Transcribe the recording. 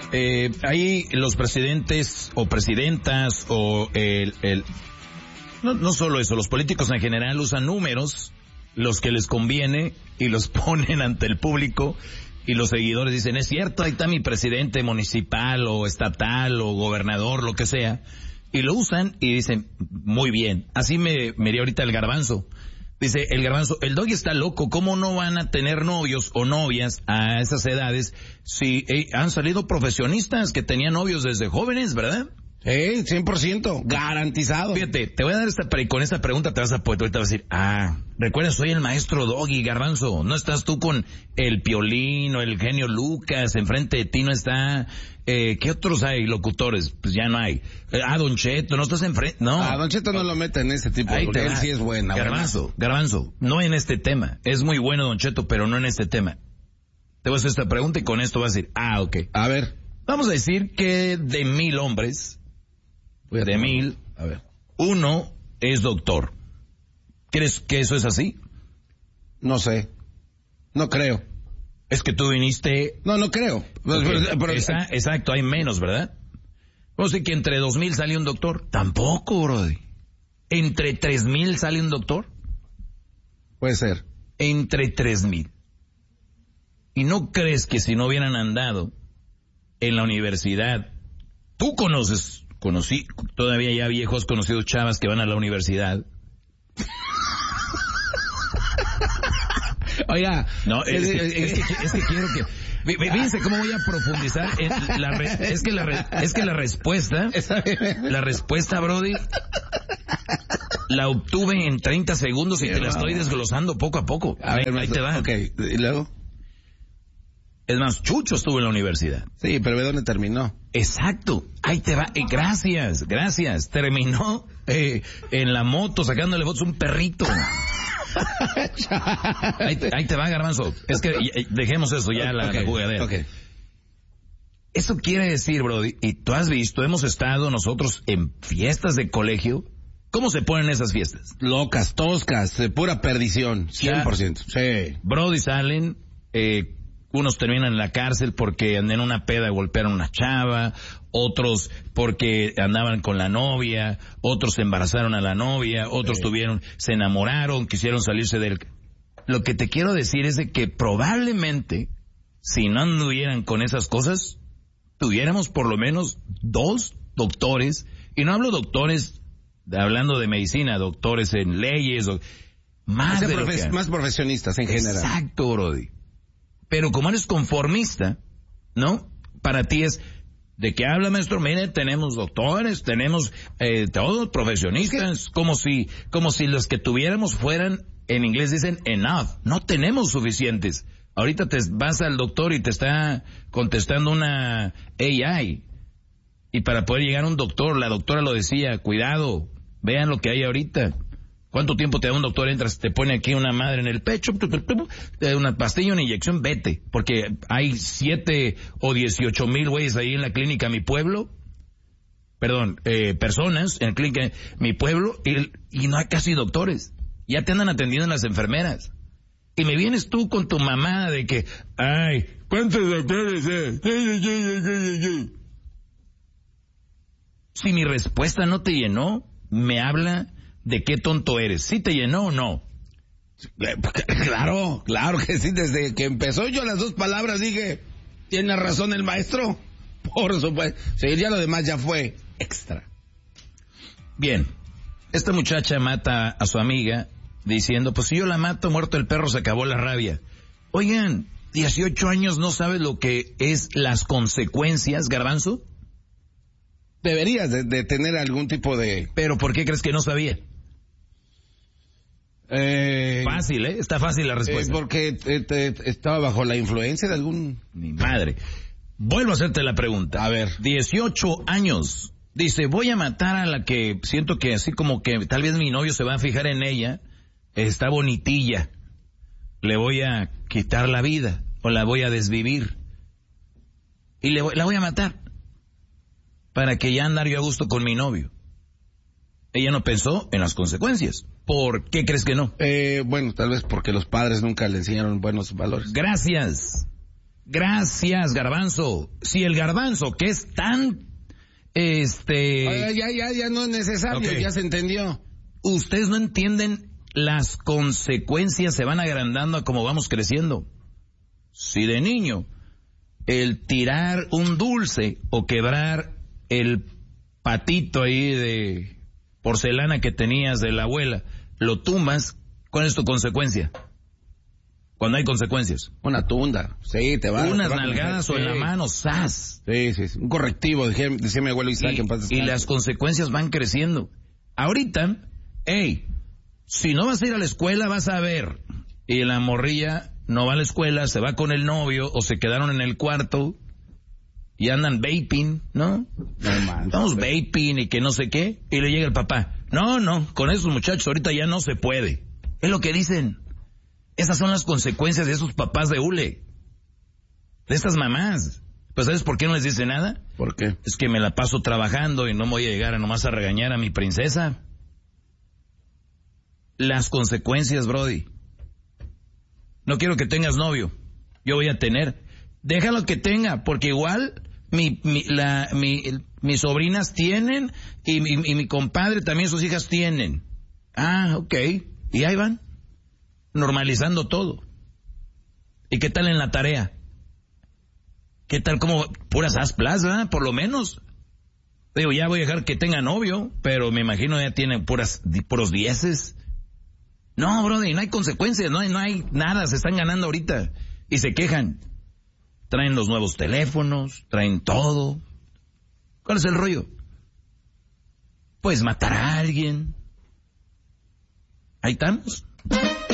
ahí los presidentes o presidentas o no solo eso, los políticos en general usan números, los que les conviene, y los ponen ante el público, y los seguidores dicen, es cierto, ahí está mi presidente municipal o estatal o gobernador, lo que sea, y lo usan y dicen, muy bien. Así me dio ahorita el Garbanzo. Dice el Garbanzo, el Doggy está loco, ¿cómo no van a tener novios o novias a esas edades si han salido profesionistas que tenían novios desde jóvenes, ¿verdad? 100%, garantizado. Fíjate, te voy a dar con esta pregunta te vas a poder, ahorita vas a decir, recuerda, soy el maestro Doggy, Garbanzo, no estás tú con el Piolín o el genio Lucas, enfrente de ti no está, ¿qué otros hay locutores? Pues ya no hay. Don Cheto, no estás enfrente, no. Don Cheto no lo mete en ese tipo, porque él sí es buena. Garbanzo, no en este tema, es muy bueno Don Cheto, pero no en este tema. Te voy a hacer esta pregunta y con esto vas a decir, ok. A ver. Vamos a decir que de 1,000 hombres, de 1,000, a ver, uno es doctor. ¿Crees que eso es así? No sé. No creo. Es que tú viniste... No creo. Pero exacto, hay menos, ¿verdad? O sea que entre 2,000 sale un doctor. Tampoco, brody. ¿Entre 3,000 sale un doctor? Puede ser. Entre 3,000. ¿Y no crees que si no hubieran andado en la universidad, tú conocí, todavía ya viejos conocidos chavas que van a la universidad? Oiga, no, es que quiero que... Fíjense cómo voy a profundizar en la respuesta, Brody, la obtuve en 30 segundos y te la estoy desglosando poco a poco. Ahí te va. Ok, ¿y luego? Es más, Chucho estuvo en la universidad. Sí, pero ¿de dónde terminó? Exacto, ahí te va. Gracias. Terminó en la moto sacándole fotos a un perrito. Ahí te va, Garbanzo. Es que dejemos eso ya, la jugadera. Okay. Eso quiere decir, Brody, y tú has visto, hemos estado nosotros en fiestas de colegio. ¿Cómo se ponen esas fiestas? Locas, toscas, de pura perdición, 100%. Sí. Brody, salen, unos terminan en la cárcel porque en una peda golpearon a una chava, otros porque andaban con la novia, otros embarazaron a la novia, otros se enamoraron, quisieron salirse del... Lo que te quiero decir es de que probablemente, si no anduvieran con esas cosas, tuviéramos por lo menos 2 doctores, y no hablo doctores hablando de medicina, doctores en leyes, más profesionistas en general. Exacto, Brody. Pero como eres conformista, ¿no? Para ti es, ¿de qué habla, maestro? Mire, tenemos doctores, tenemos todos profesionistas, como si los que tuviéramos fueran, en inglés dicen enough. No tenemos suficientes. Ahorita te vas al doctor y te está contestando una AI. Y para poder llegar a un doctor, la doctora lo decía, cuidado, vean lo que hay ahorita. ¿Cuánto tiempo te da un doctor? Entras, te pone aquí una madre en el pecho, te da una pastilla, una inyección, vete. Porque hay 7 o 18,000 güeyes ahí en la clínica Mi Pueblo. Personas en la clínica Mi Pueblo y no hay casi doctores. Ya te andan atendiendo las enfermeras. Y me vienes tú con tu mamá de que, ¿cuántos doctores? Si mi respuesta no te llenó, me habla de qué tonto eres. ¿Sí te llenó o no? Claro que sí. Desde que empezó yo las 2 palabras dije, ¿tiene razón el maestro? Por supuesto. Sí, ya lo demás ya fue extra. Bien, esta muchacha mata a su amiga diciendo, pues si yo la mato, muerto el perro, se acabó la rabia. Oigan, 18 años, ¿no sabes lo que es las consecuencias, Garbanzo? Deberías de tener algún tipo de... ¿Pero por qué crees que no sabía? Fácil, está fácil la respuesta. Porque estaba bajo la influencia de algún... Mi madre. Vuelvo a hacerte la pregunta. A ver. 18 años. Dice, voy a matar a la que siento que así como que tal vez mi novio se va a fijar en ella. Está bonitilla. Le voy a quitar la vida o la voy a desvivir. Y la voy a matar. Para que ya andar yo a gusto con mi novio. Ella no pensó en las consecuencias. ¿Por qué crees que no? Bueno, tal vez porque los padres nunca le enseñaron buenos valores. Gracias. Gracias, Garbanzo. Si el Garbanzo, que es tan, Ya no es necesario, okay. Ya se entendió. Ustedes no entienden, las consecuencias se van agrandando a como vamos creciendo. Si de niño, el tirar un dulce o quebrar el patito ahí de porcelana que tenías de la abuela, lo tumbas, ¿cuál es tu consecuencia? Cuando hay consecuencias. Una tunda. Sí, te va. Unas nalgadas o en la mano, ¡zas! Sí. Un correctivo, decía mi abuelo Isaac. Y las consecuencias van creciendo. Ahorita, si no vas a ir a la escuela, vas a ver. Y la morrilla no va a la escuela, se va con el novio, o se quedaron en el cuarto, y andan vaping, ¿no? Estamos vaping y que no sé qué. Y le llega el papá. No, con esos muchachos ahorita ya no se puede. Es lo que dicen. Esas son las consecuencias de esos papás de hule. De estas mamás. Pues ¿sabes por qué no les dice nada? ¿Por qué? Es que me la paso trabajando y no voy a llegar nomás a regañar a mi princesa. Las consecuencias, Brody. No quiero que tengas novio. Yo voy a tener. Déjalo que tenga, porque igual mis sobrinas tienen y mi compadre también, sus hijas tienen. Ok. Y ahí van. Normalizando todo. ¿Y qué tal en la tarea? ¿Qué tal como puras asplas, ¿verdad? Por lo menos. Digo, ya voy a dejar que tenga novio, pero me imagino ya tienen puros dieces. No, brother, no hay consecuencias, no hay nada, se están ganando ahorita. Y se quejan. Traen los nuevos teléfonos, traen todo. ¿Cuál es el rollo? Pues matar a alguien. Ahí estamos.